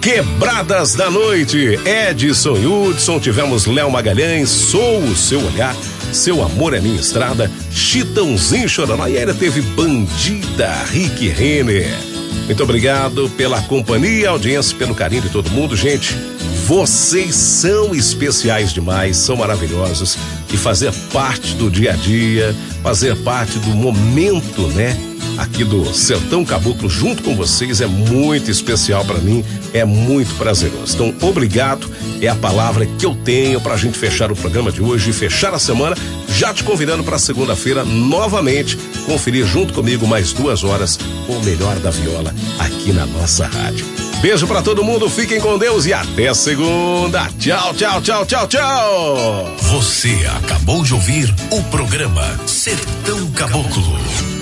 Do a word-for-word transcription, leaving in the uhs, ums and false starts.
Quebradas da Noite, Edson e Hudson, tivemos Léo Magalhães, Sou o Seu Olhar, Seu Amor é Minha Estrada, Chitãozinho Chororó, e ainda teve Bandida, Rick Renner. Muito obrigado pela companhia, audiência, pelo carinho de todo mundo, gente. Vocês são especiais demais, são maravilhosos, e fazer parte do dia a dia, fazer parte do momento, né? Aqui do Sertão Caboclo junto com vocês é muito especial para mim, é muito prazeroso. Então, obrigado é a palavra que eu tenho pra gente fechar o programa de hoje e fechar a semana, já te convidando para segunda-feira novamente conferir junto comigo mais duas horas o melhor da viola aqui na nossa rádio. Beijo pra todo mundo, fiquem com Deus e até segunda. Tchau, tchau, tchau, tchau, tchau. Você acabou de ouvir o programa Sertão Caboclo.